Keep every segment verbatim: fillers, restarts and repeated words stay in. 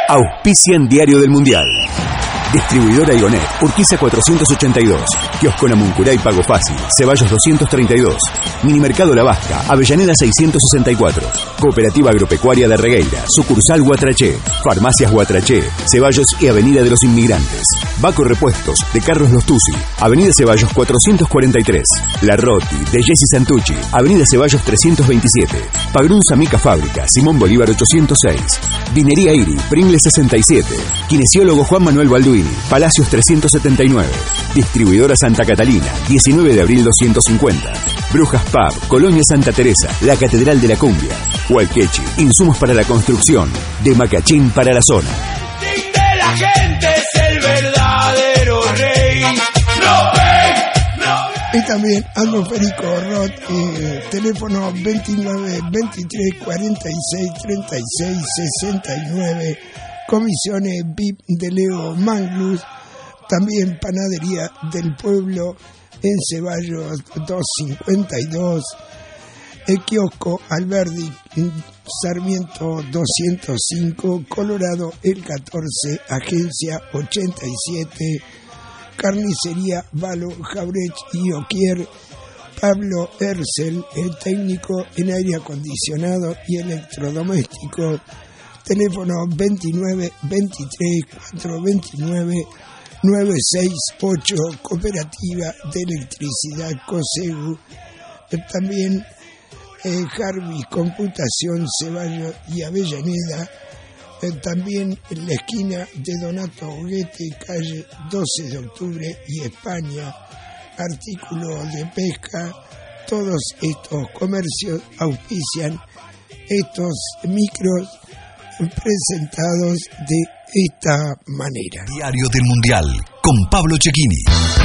Auspician Diario del Mundial. Distribuidora Igonet, Urquiza cuatrocientos ochenta y dos. Kiosco Namuncurá Pago Fácil, Ceballos doscientos treinta y dos. Minimercado La Vasca, Avellaneda seiscientos sesenta y cuatro. Cooperativa Agropecuaria de Regueira, sucursal Guatraché. Farmacias Guatraché, Ceballos y Avenida de los Inmigrantes. Baco Repuestos, de Carlos Lostusi, Avenida Ceballos cuatrocientos cuarenta y tres. La Roti, de Jessy Santucci, Avenida Ceballos trescientos veintisiete. Pagrunza Mica Fábrica, Simón Bolívar ochocientos seis. Vinería Iri, Pringles sesenta y siete. Kinesiólogo Juan Manuel Balduini, Palacios trescientos setenta y nueve. Distribuidora Santa Catalina, diecinueve de abril doscientos cincuenta. Brujas Pub, Colonia Santa Teresa, la Catedral de la Cumbia. Hualquechi, insumos para la construcción. De Macachín para la zona. De la gente es el verdadero rey. No rey, no. Y también Aldo Perico Roth, eh, teléfono veintinueve, veintitrés, cuarenta y seis, treinta y seis, sesenta y nueve. Comisiones V I P de Leo Manglus. También Panadería del Pueblo en Ceballos doscientos cincuenta y dos. El kiosco Alberdi Sarmiento doscientos cinco. Colorado el catorce, Agencia ochenta y siete. Carnicería Valo, Jauretsch y Oquier. Pablo Ercel, el técnico en aire acondicionado y electrodoméstico. Teléfono veintinueve, veintitrés, cuatrocientos veintinueve, novecientos sesenta y ocho. Cooperativa de Electricidad COSEGU. También eh, Harvey Computación Ceballos y Avellaneda. Eh, también en la esquina de Donato Huguete, calle doce de octubre y España. Artículos de pesca. Todos estos comercios auspician estos micros presentados de esta manera. Diario del Mundial con Pablo Cecchini.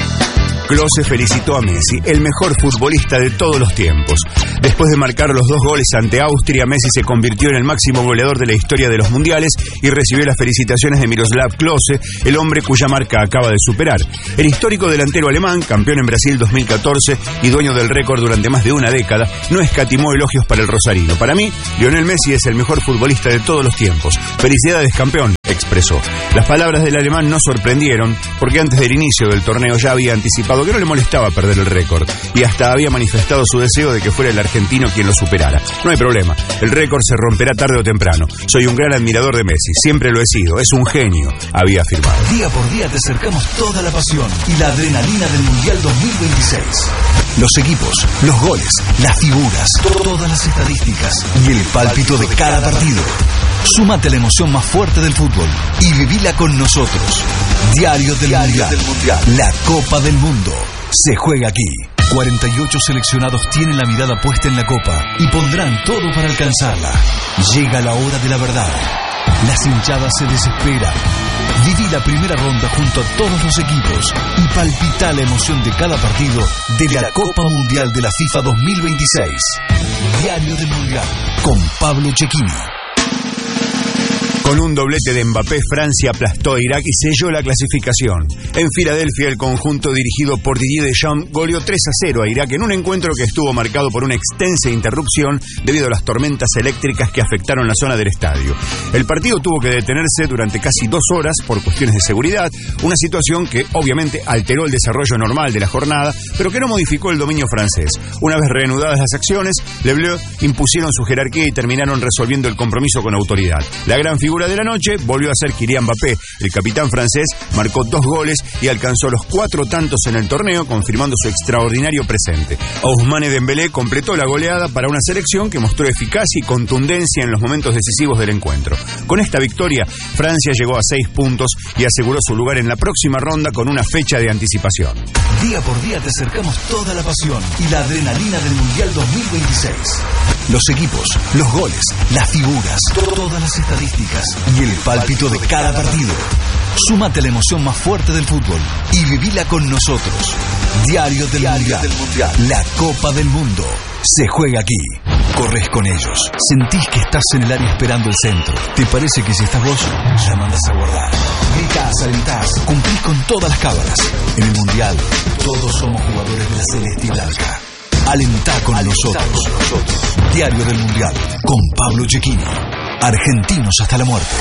Klose felicitó a Messi, el mejor futbolista de todos los tiempos. Después de marcar los dos goles ante Austria, Messi se convirtió en el máximo goleador de la historia de los mundiales y recibió las felicitaciones de Miroslav Klose, el hombre cuya marca acaba de superar. El histórico delantero alemán, campeón en Brasil dos mil catorce y dueño del récord durante más de una década, no escatimó elogios para el rosarino. Para mí, Lionel Messi es el mejor futbolista de todos los tiempos. Felicidades, campeón, expresó. Las palabras del alemán no sorprendieron, porque antes del inicio del torneo ya había anticipado que no le molestaba perder el récord y hasta había manifestado su deseo de que fuera el argentino quien lo superara. No hay problema, el récord se romperá tarde o temprano. Soy un gran admirador de Messi, siempre lo he sido, es un genio, había afirmado. Día por día te acercamos toda la pasión y la adrenalina del Mundial dos mil veintiséis. Los equipos, los goles, las figuras, todas las estadísticas y el pálpito de cada partido. Súmate a la emoción más fuerte del fútbol y vivila con nosotros. Diario del, Diario Mundial. del Mundial. La Copa del Mundo se juega aquí. cuarenta y ocho seleccionados tienen la mirada puesta en la Copa y pondrán todo para alcanzarla. Llega la hora de la verdad. Las hinchadas se desesperan. Viví la primera ronda junto a todos los equipos y palpita la emoción de cada partido de la Copa Mundial de la FIFA dos mil veintiséis. Diario del Mundial con Pablo Cecchini. Con un doblete de Mbappé, Francia aplastó a Irak y selló la clasificación. En Filadelfia, el conjunto dirigido por Didier Deschamps goleó tres a cero a Irak en un encuentro que estuvo marcado por una extensa interrupción debido a las tormentas eléctricas que afectaron la zona del estadio. El partido tuvo que detenerse durante casi dos horas por cuestiones de seguridad, una situación que obviamente alteró el desarrollo normal de la jornada, pero que no modificó el dominio francés. Una vez reanudadas las acciones, Les Bleus impusieron su jerarquía y terminaron resolviendo el compromiso con autoridad. La gran figura de la noche volvió a ser Kylian Mbappé. El capitán francés marcó dos goles y alcanzó los cuatro tantos en el torneo, confirmando su extraordinario presente. Ousmane Dembélé completó la goleada para una selección que mostró eficacia y contundencia en los momentos decisivos del encuentro. Con esta victoria, Francia llegó a seis puntos y aseguró su lugar en la próxima ronda con una fecha de anticipación. Día por día te acercamos toda la pasión y la adrenalina del Mundial dos mil veintiséis. Los equipos, los goles, las figuras, todas las estadísticas y el pálpito de cada partido. Súmate a la emoción más fuerte del fútbol y vivila con nosotros. Diario del, Diario Mundial. del Mundial. La Copa del Mundo se juega aquí. Corres con ellos. Sentís que estás en el área esperando el centro. ¿Te parece que si estás vos, la mandas a guardar? Gritás, alentás, cumplís con todas las cábalas. En el Mundial, todos somos jugadores de la celeste y blanca. Alentá con, Alentá nosotros. con nosotros. Diario del Mundial con Pablo Cecchini. Argentinos hasta la muerte.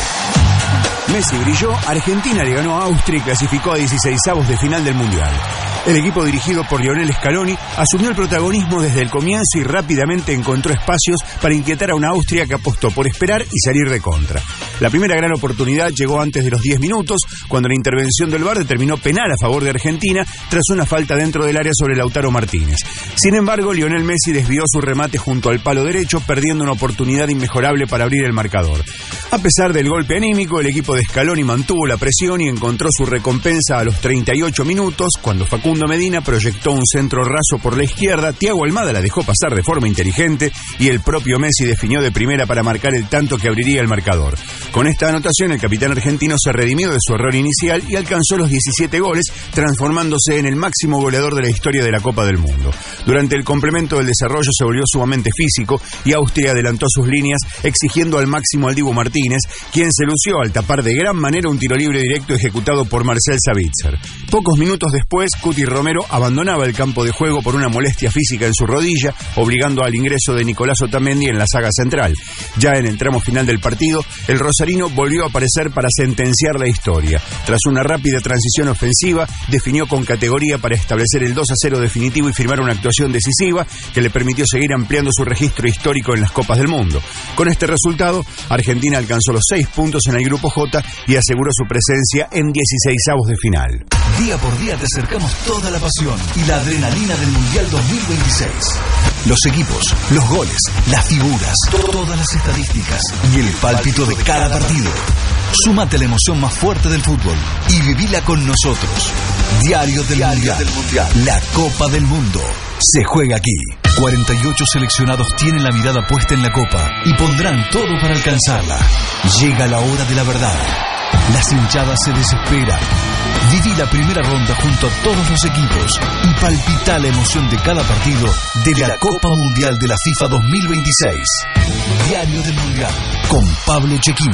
Messi brilló, Argentina le ganó a Austria y clasificó a dieciseisavos de final del Mundial. El equipo dirigido por Lionel Scaloni asumió el protagonismo desde el comienzo y rápidamente encontró espacios para inquietar a una Austria que apostó por esperar y salir de contra. La primera gran oportunidad llegó antes de los diez minutos, cuando la intervención del V A R determinó penal a favor de Argentina tras una falta dentro del área sobre Lautaro Martínez. Sin embargo, Lionel Messi desvió su remate junto al palo derecho, perdiendo una oportunidad inmejorable para abrir el marcador. A pesar del golpe anímico, el equipo de Scaloni mantuvo la presión y encontró su recompensa a los treinta y ocho minutos, cuando Facundo Medina proyectó un centro raso por la izquierda, Thiago Almada la dejó pasar de forma inteligente y el propio Messi definió de primera para marcar el tanto que abriría el marcador. Con esta anotación, el capitán argentino se redimió de su error inicial y alcanzó los diecisiete goles, transformándose en el máximo goleador de la historia de la Copa del Mundo. Durante el complemento del desarrollo se volvió sumamente físico y Austria adelantó sus líneas, exigiendo al máximo al Dibu Martínez, quien se lució al tapar de gran manera un tiro libre directo ejecutado por Marcel Sabitzer. Pocos minutos después, Cuti Romero abandonaba el campo de juego por una molestia física en su rodilla, obligando al ingreso de Nicolás Otamendi en la saga central. Ya en el tramo final del partido, el rosarino volvió a aparecer para sentenciar la historia. Tras una rápida transición ofensiva, definió con categoría para establecer el dos a cero definitivo y firmar una actuación decisiva que le permitió seguir ampliando su registro histórico en las Copas del Mundo. Con este resultado, Argentina alcanzó los seis puntos en el Grupo J y aseguró su presencia en dieciseisavos de final. Día por día te acercamos toda la pasión y la adrenalina del Mundial dos mil veintiséis. Los equipos, los goles, las figuras, todas las estadísticas y el pálpito de cada partido. Súmate a la emoción más fuerte del fútbol y vivila con nosotros. Diario del, Diario mundial. del Mundial. La Copa del Mundo se juega aquí. cuarenta y ocho seleccionados tienen la mirada puesta en la Copa y pondrán todo para alcanzarla. Llega la hora de la verdad. Las hinchadas se desesperan. Viví la primera ronda junto a todos los equipos y palpita la emoción de cada partido de la Copa Mundial de la FIFA dos mil veintiséis. Diario del Mundial con Pablo Cecchini.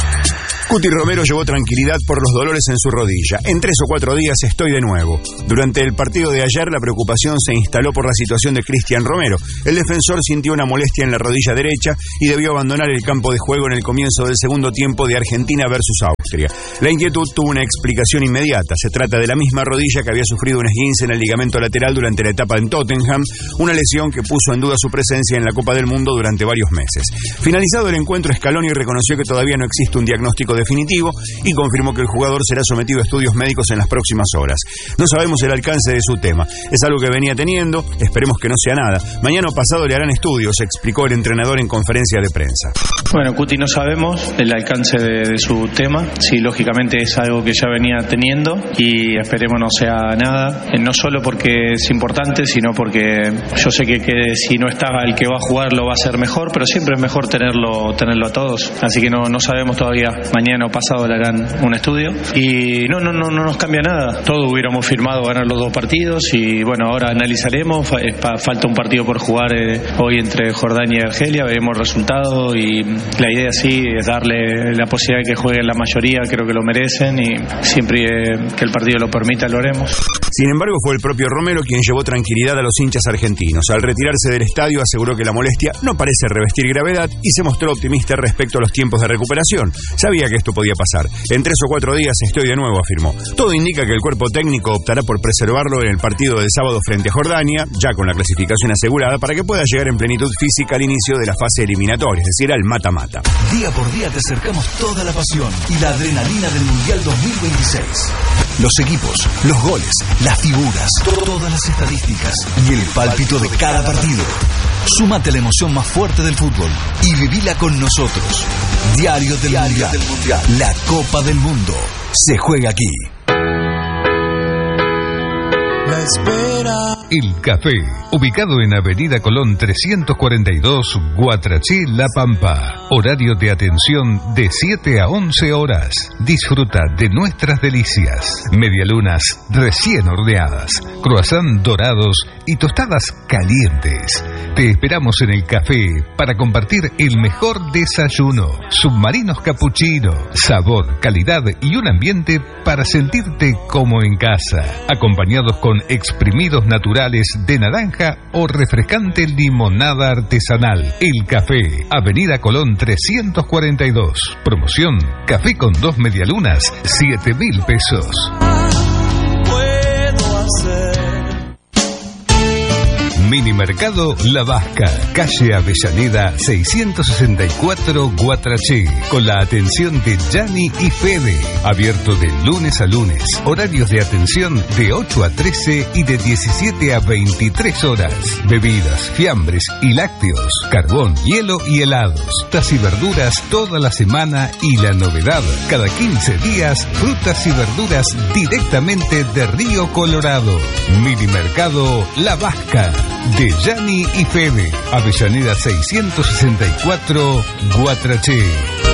Cuti Romero llevó tranquilidad por los dolores en su rodilla. En tres o cuatro días estoy de nuevo. Durante el partido de ayer, la preocupación se instaló por la situación de Cristian Romero. El defensor sintió una molestia en la rodilla derecha y debió abandonar el campo de juego en el comienzo del segundo tiempo de Argentina versus Austria. La inquietud tuvo una explicación inmediata. Se trata de la misma rodilla que había sufrido un esguince en el ligamento lateral durante la etapa en Tottenham, una lesión que puso en duda su presencia en la Copa del Mundo durante varios meses. Finalizado el encuentro, Scaloni reconoció que todavía no existe un diagnóstico de definitivo y confirmó que el jugador será sometido a estudios médicos en las próximas horas. No sabemos el alcance de su tema. Es algo que venía teniendo, esperemos que no sea nada. Mañana o pasado le harán estudios, explicó el entrenador en conferencia de prensa. Bueno, Cuti, no sabemos el alcance de, de su tema. Sí, lógicamente es algo que ya venía teniendo y esperemos no sea nada. No solo porque es importante, sino porque yo sé que, que si no está el que va a jugar lo va a hacer mejor, pero siempre es mejor tenerlo, tenerlo a todos. Así que no, no sabemos todavía. Mañana o pasado le harán un estudio y no, no, no, no nos cambia nada. Todos hubiéramos firmado ganar los dos partidos y bueno, ahora analizaremos. Falta un partido por jugar eh, hoy entre Jordania y Argelia, veremos el resultado y la idea sí es darle la posibilidad de que jueguen la mayoría, creo que lo merecen y siempre eh, que el partido lo permita lo haremos. Sin embargo, fue el propio Romero quien llevó tranquilidad a los hinchas argentinos. Al retirarse del estadio aseguró que la molestia no parece revestir gravedad y se mostró optimista respecto a los tiempos de recuperación. Sabía que esto podía pasar. En tres o cuatro días estoy de nuevo, afirmó. Todo indica que el cuerpo técnico optará por preservarlo en el partido del sábado frente a Jordania, ya con la clasificación asegurada, para que pueda llegar en plenitud física al inicio de la fase eliminatoria, es decir, al mata-mata. Día por día te acercamos toda la pasión y la adrenalina del Mundial dos mil veintiséis. Los equipos, los goles, las figuras, todas las estadísticas y el pálpito de cada partido. Súmate a la emoción más fuerte del fútbol y vivila con nosotros. Diario del, Diario mundial. del Mundial. La Copa del Mundo se juega aquí. La espera. El Café, ubicado en Avenida Colón trescientos cuarenta y dos, Guatraché, La Pampa. Horario de atención de siete a once horas. Disfruta de nuestras delicias. Medialunas recién horneadas, croissant dorados y tostadas calientes. Te esperamos en el café para compartir el mejor desayuno. Submarinos capuchino, sabor, calidad y un ambiente para sentirte como en casa. Acompañados con exprimidos naturales de naranja o refrescante limonada artesanal. El Café, Avenida Colón trescientos cuarenta y dos. Promoción, café con dos medialunas, siete mil pesos. Puedo hacer. Mini Mercado La Vasca, calle Avellaneda seiscientos sesenta y cuatro, Guatraché, con la atención de Gianni y Fede. Abierto de lunes a lunes. Horarios de atención de ocho a trece y de diecisiete a veintitrés horas. Bebidas, fiambres y lácteos, carbón, hielo y helados. Frutas y verduras toda la semana y la novedad, cada quince días, frutas y verduras directamente de Río Colorado. Mini Mercado La Vasca, de Gianni y Fede, Avellaneda seiscientos sesenta y cuatro, Guatraché.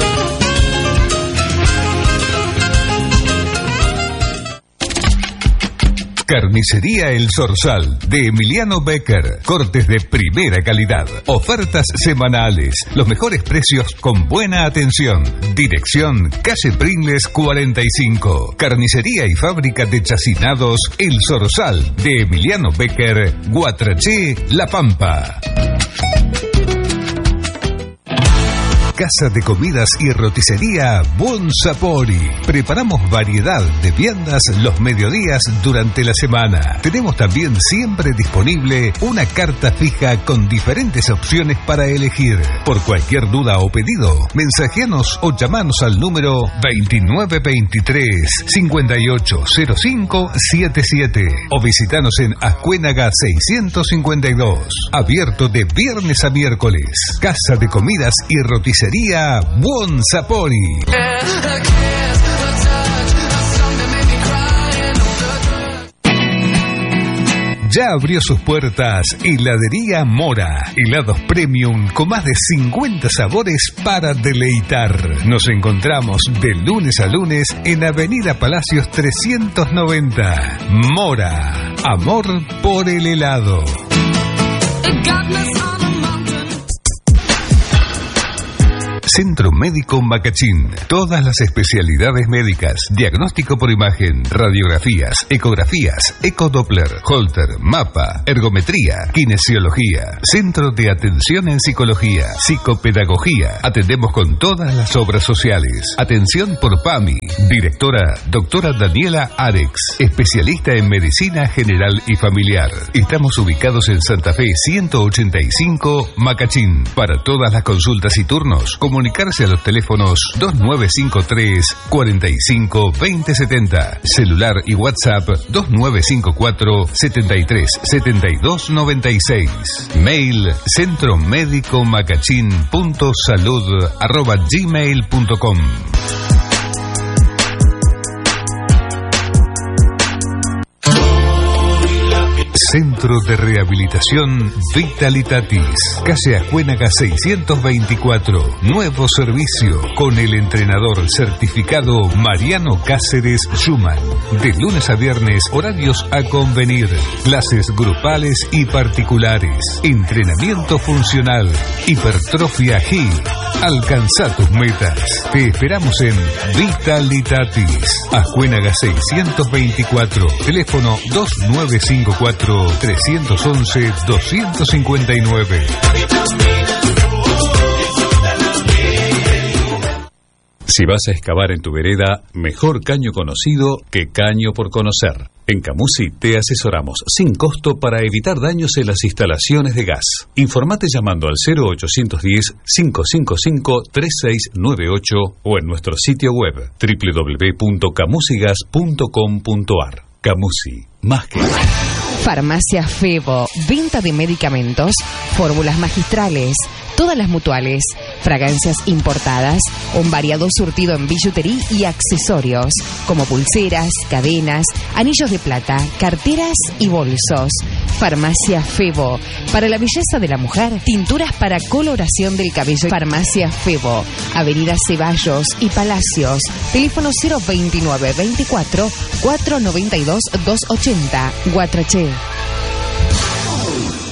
Carnicería El Zorzal, de Emiliano Becker. Cortes de primera calidad. Ofertas semanales. Los mejores precios con buena atención. Dirección, calle Pringles cuarenta y cinco. Carnicería y fábrica de chacinados El Zorzal, de Emiliano Becker, Guatraché, La Pampa. Casa de comidas y roticería Buon Sapori. Preparamos variedad de viandas los mediodías durante la semana. Tenemos también siempre disponible una carta fija con diferentes opciones para elegir. Por cualquier duda o pedido, mensajeanos o llamanos al número veintinueve veintitrés, cincuenta y ocho cero cinco setenta y siete o visitanos en Ascuénaga seiscientos cincuenta y dos. Abierto de viernes a miércoles. Casa de comidas y roticería Buon Sapori. Ya abrió sus puertas Heladería Mora. Helados premium con más de cincuenta sabores para deleitar. Nos encontramos de lunes a lunes en Avenida Palacios trescientos noventa. Mora. Amor por el helado. Centro Médico Macachín. Todas las especialidades médicas. Diagnóstico por imagen, radiografías, ecografías, ecodoppler, holter, mapa, ergometría, kinesiología. Centro de atención en psicología, psicopedagogía. Atendemos con todas las obras sociales. Atención por PAMI. Directora, doctora Daniela Arex. Especialista en medicina general y familiar. Estamos ubicados en Santa Fe ciento ochenta y cinco, Macachín. Para todas las consultas y turnos, comunicarse a los teléfonos dos nueve cinco tres, cuarenta y cinco, veinte setenta, celular y WhatsApp dos nueve cinco cuatro, setenta y tres, setenta y dos noventa y seis, mail centromédicomacachín.salud arroba gmail punto com. Centro de Rehabilitación Vitalitatis, calle Ascuénaga seiscientos veinticuatro. Nuevo servicio con el entrenador certificado Mariano Cáceres Schumann. De lunes a viernes, horarios a convenir. Clases grupales y particulares. Entrenamiento funcional. Hipertrofia G I. Alcanza tus metas. Te esperamos en Vitalitatis, Ascuénaga seiscientos veinticuatro. Teléfono dos nueve cinco cuatro, tres uno uno, dos cinco nueve. Si vas a excavar en tu vereda, mejor caño conocido que caño por conocer. En Camusi te asesoramos sin costo para evitar daños en las instalaciones de gas. Informate llamando al cero ochocientos diez, cinco cinco cinco, tres seis nueve ocho o en nuestro sitio web doble u doble u doble u punto camusigas punto com punto ar. Camusi, más que... Farmacia Febo, venta de medicamentos, fórmulas magistrales, todas las mutuales, fragancias importadas, un variado surtido en billutería y accesorios, como pulseras, cadenas, anillos de plata, carteras y bolsos. Farmacia Febo, para la belleza de la mujer, tinturas para coloración del cabello. Farmacia Febo, Avenida Ceballos y Palacios, teléfono cero veintinueve veinticuatro, cuatrocientos noventa y dos, doscientos ochenta, Guatraché.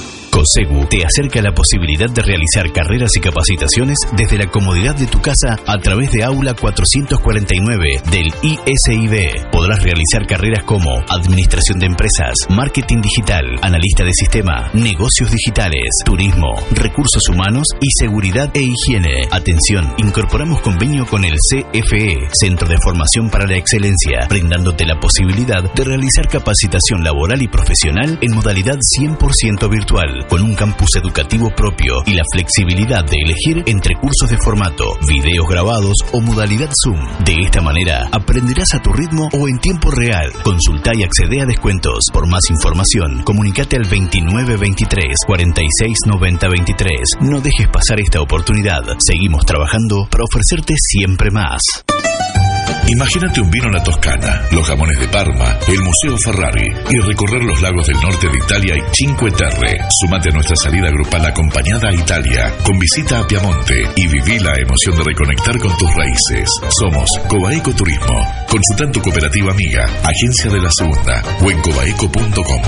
Segu te acerca a la posibilidad de realizar carreras y capacitaciones desde la comodidad de tu casa a través de Aula cuatrocientos cuarenta y nueve del I S I B. Podrás realizar carreras como Administración de Empresas, Marketing Digital, Analista de Sistema, Negocios Digitales, Turismo, Recursos Humanos y Seguridad e Higiene. Atención, incorporamos convenio con el C F E, Centro de Formación para la Excelencia, brindándote la posibilidad de realizar capacitación laboral y profesional en modalidad cien por ciento virtual, con un campus educativo propio y la flexibilidad de elegir entre cursos de formato, videos grabados o modalidad Zoom. De esta manera, aprenderás a tu ritmo o en tiempo real. Consulta y accede a descuentos. Por más información, comunícate al veintinueve veintitrés cuarenta y seis noventa veintitrés. No dejes pasar esta oportunidad. Seguimos trabajando para ofrecerte siempre más. Imagínate un vino en la Toscana, los jamones de Parma, el Museo Ferrari y recorrer los lagos del norte de Italia y Cinque Terre. Súmate a nuestra salida grupal acompañada a Italia con visita a Piamonte y viví la emoción de reconectar con tus raíces. Somos Cobaeco Turismo. Consulta en tu cooperativa amiga, Agencia de la Segunda o en cobaeco punto com.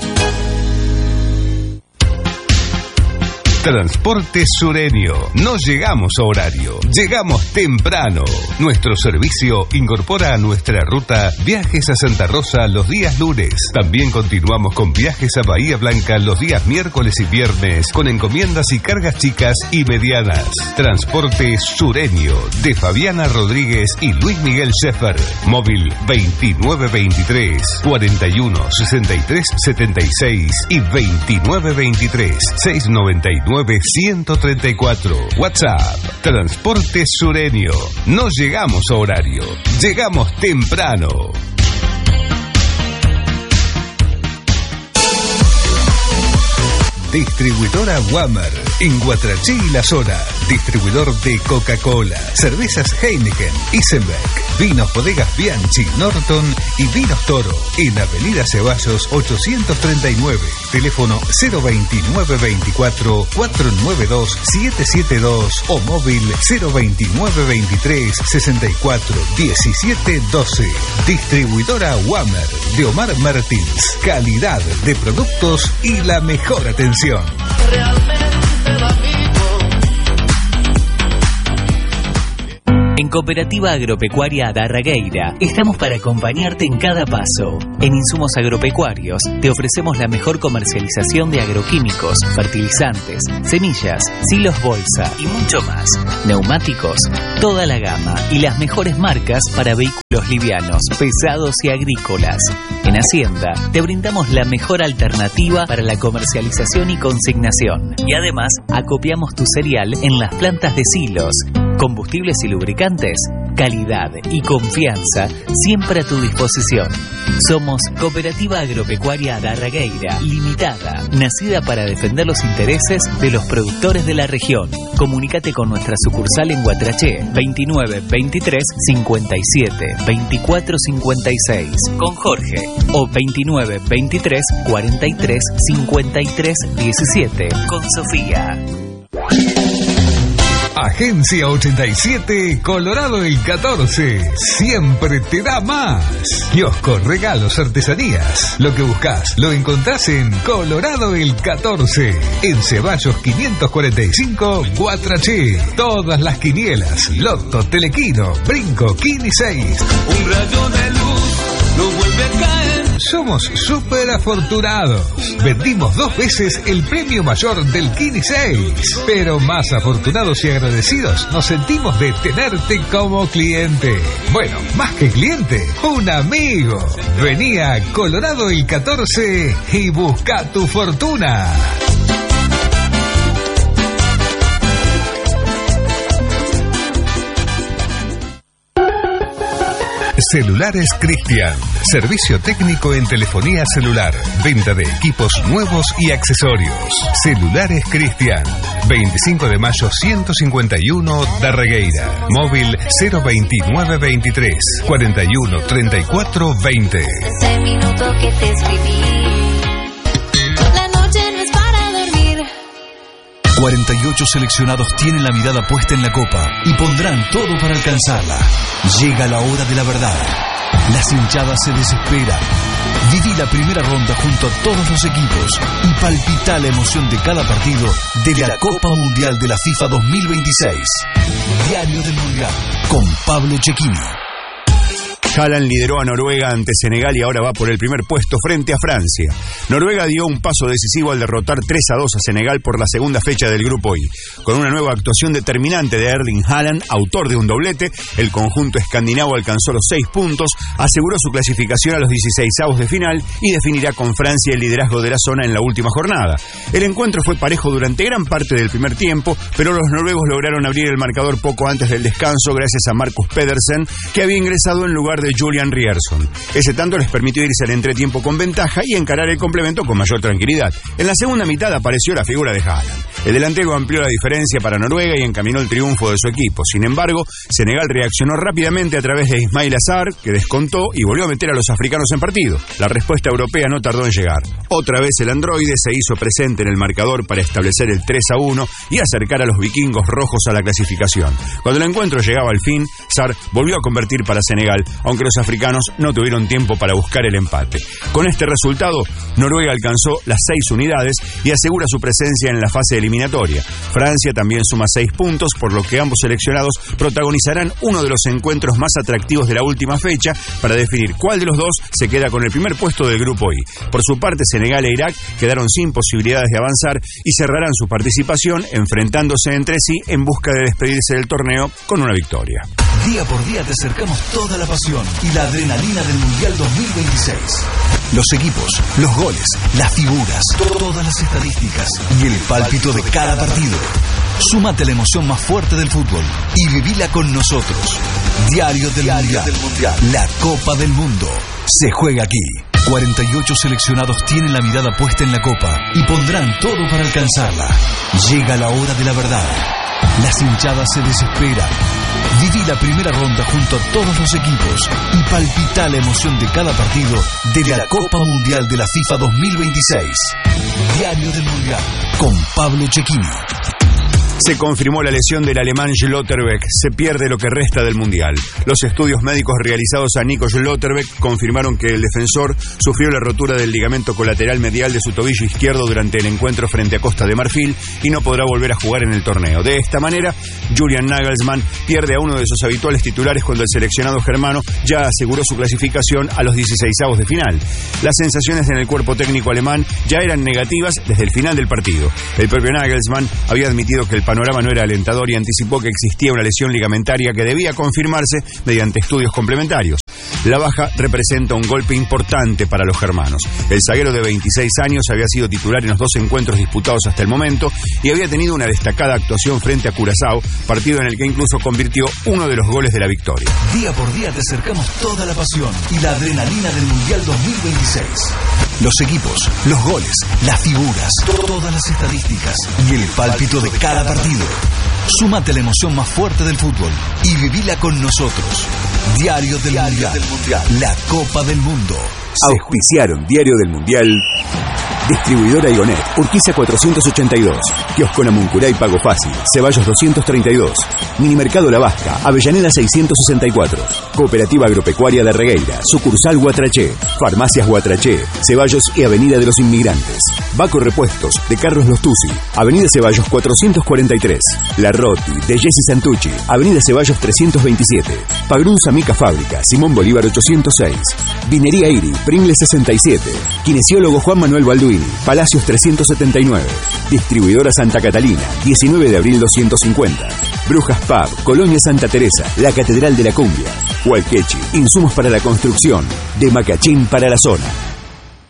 Transporte Sureño. No llegamos a horario, llegamos temprano. Nuestro servicio incorpora a nuestra ruta viajes a Santa Rosa los días lunes. También continuamos con viajes a Bahía Blanca los días miércoles y viernes, con encomiendas y cargas chicas y medianas. Transporte Sureño, de Fabiana Rodríguez y Luis Miguel Scheffer. Móvil veintinueve veintitrés cuarenta y uno sesenta y tres setenta y seis y veintinueve veintitrés seiscientos noventa y nueve ciento treinta y cuatro. WhatsApp. Transporte Sureño. No llegamos a horario, llegamos temprano. Distribuidora Wammer, en Guatraché y la zona. Distribuidor de Coca-Cola, cervezas Heineken, Isenbeck, vinos bodegas Bianchi, Norton y vinos Toro. En Avenida Ceballos ochocientos treinta y nueve. Teléfono cero veintinueve veinticuatro cuatrocientos noventa y dos setecientos setenta y dos o móvil cero veintinueve veintitrés sesenta y cuatro diecisiete doce. Distribuidora Wammer de Omar Martins. Calidad de productos y la mejor atención. En Cooperativa Agropecuaria Darragueira estamos para acompañarte en cada paso. En insumos agropecuarios te ofrecemos la mejor comercialización de agroquímicos, fertilizantes, semillas, silos bolsa y mucho más. Neumáticos, toda la gama y las mejores marcas para vehículos livianos, pesados y agrícolas. En Hacienda te brindamos la mejor alternativa para la comercialización y consignación. Y además acopiamos tu cereal en las plantas de silos. Combustibles y lubricantes, calidad y confianza siempre a tu disposición. Somos Cooperativa Agropecuaria Darragueira Limitada, nacida para defender los intereses de los productores de la región. Comunícate con nuestra sucursal en Guatraché, veintinueve veintitrés cincuenta y siete veinticuatro cincuenta y seis, con Jorge, o veintinueve veintitrés cuarenta y tres cincuenta y tres diecisiete, con Sofía. Agencia ochenta y siete, Colorado el catorce. Siempre te da más. Kiosco, regalos, artesanías. Lo que buscas lo encontrás en Colorado el catorce. En Ceballos quinientos cuarenta y cinco, Guatraché. Todas las quinielas, Loto, Telequino, Brinco, Kini seis. Un rayo de luz no vuelve a caer. Somos súper afortunados. Vendimos dos veces el premio mayor del Kini seis. Pero más afortunados y agradecidos nos sentimos de tenerte como cliente. Bueno, más que cliente, un amigo. Vení a Colorado el catorce y busca tu fortuna. Celulares Cristian. Servicio técnico en telefonía celular. Venta de equipos nuevos y accesorios. Celulares Cristian. veinticinco de mayo ciento cincuenta y uno, Darregueira. Móvil cero veintinueve veintitrés cuarenta y uno treinta y cuatro veinte. Ese minuto que te escribí. La noche no es para dormir. cuarenta y ocho seleccionados tienen la mirada puesta en la copa y pondrán todo para alcanzarla. Llega la hora de la verdad. Las hinchadas se desesperan. Viví la primera ronda junto a todos los equipos y palpita la emoción de cada partido de la Copa Mundial de la FIFA dos mil veintiséis. Diario del Mundial con Pablo Cecchini. Haaland lideró a Noruega ante Senegal y ahora va por el primer puesto frente a Francia. Noruega dio un paso decisivo al derrotar tres a dos a Senegal por la segunda fecha del Grupo I. Con una nueva actuación determinante de Erling Haaland, autor de un doblete, el conjunto escandinavo alcanzó los seis puntos, aseguró su clasificación a los dieciseisavos de final y definirá con Francia el liderazgo de la zona en la última jornada. El encuentro fue parejo durante gran parte del primer tiempo, pero los noruegos lograron abrir el marcador poco antes del descanso gracias a Marcus Pedersen, que había ingresado en lugar de Julian Ryerson. Ese tanto les permitió irse al entretiempo con ventaja y encarar el complemento con mayor tranquilidad. En la segunda mitad apareció la figura de Haaland. El delantero amplió la diferencia para Noruega y encaminó el triunfo de su equipo. Sin embargo, Senegal reaccionó rápidamente a través de Ismail Assar, que descontó y volvió a meter a los africanos en partido. La respuesta europea no tardó en llegar. Otra vez el androide se hizo presente en el marcador para establecer el tres a uno y acercar a los vikingos rojos a la clasificación. Cuando el encuentro llegaba al fin, Sarr volvió a convertir para Senegal, aunque los africanos no tuvieron tiempo para buscar el empate. Con este resultado, Noruega alcanzó las seis unidades y asegura su presencia en la fase eliminatoria. Francia también suma seis puntos, por lo que ambos seleccionados protagonizarán uno de los encuentros más atractivos de la última fecha para definir cuál de los dos se queda con el primer puesto del Grupo I. Por su parte, Senegal e Irak quedaron sin posibilidades de avanzar y cerrarán su participación enfrentándose entre sí en busca de despedirse del torneo con una victoria. Día por día te acercamos toda la pasión y la adrenalina del Mundial dos mil veintiséis. Los equipos, los goles, las figuras, todas las estadísticas y el pálpito de cada partido. Súmate a la emoción más fuerte del fútbol y vivila con nosotros. Diario del, Diario Mundial. del Mundial. La Copa del Mundo se juega aquí. cuarenta y ocho seleccionados tienen la mirada puesta en la Copa y pondrán todo para alcanzarla. Llega la hora de la verdad. Las hinchadas se desesperan. Viví la primera ronda junto a todos los equipos y palpita la emoción de cada partido de la Copa Mundial de la FIFA dos mil veintiséis. Diario del Mundial con Pablo Cecchini. Se confirmó la lesión del alemán Schlotterbeck. Se pierde lo que resta del Mundial. Los estudios médicos realizados a Nico Schlotterbeck confirmaron que el defensor sufrió la rotura del ligamento colateral medial de su tobillo izquierdo durante el encuentro frente a Costa de Marfil y no podrá volver a jugar en el torneo. De esta manera, Julian Nagelsmann pierde a uno de sus habituales titulares cuando el seleccionado germano ya aseguró su clasificación a los dieciseisavos de final. Las sensaciones en el cuerpo técnico alemán ya eran negativas desde el final del partido. El propio Nagelsmann había admitido que el panorama no era alentador y anticipó que existía una lesión ligamentaria que debía confirmarse mediante estudios complementarios. La baja representa un golpe importante para los germanos. El zaguero de veintiséis años había sido titular en los dos encuentros disputados hasta el momento y había tenido una destacada actuación frente a Curazao, partido en el que incluso convirtió uno de los goles de la victoria. Día por día te acercamos toda la pasión y la adrenalina del Mundial dos mil veintiséis. Los equipos, los goles, las figuras, todas las estadísticas y el pálpito de cada partido. Súmate a la emoción más fuerte del fútbol y vivila con nosotros. Diario del, Diario Mundial. del Mundial. La Copa del Mundo. Auspiciaron Diario del Mundial. Distribuidora Ionet, Urquiza cuatrocientos ochenta y dos, Kiosco Namuncurá y Pago Fácil, Ceballos doscientos treinta y dos, Minimercado La Vasca, Avellaneda seiscientos sesenta y cuatro, Cooperativa Agropecuaria de Regueira, Sucursal Guatraché, Farmacias Guatraché, Ceballos y Avenida de los Inmigrantes, Baco Repuestos, de Carlos Lostuzzi, Avenida Ceballos cuatrocientos cuarenta y tres, La Roti, de Jessy Santucci, Avenida Ceballos trescientos veintisiete, Pagrunza Mica Fábrica, Simón Bolívar ochocientos seis, Vinería Iri, Pringles sesenta y siete, Kinesiólogo Juan Manuel Balduini, Palacios trescientos setenta y nueve, Distribuidora Santa Catalina, diecinueve de abril doscientos cincuenta, Brujas Pub, Colonia Santa Teresa, la Catedral de la Cumbia, Hualquechi, insumos para la construcción, de Macachín para la zona.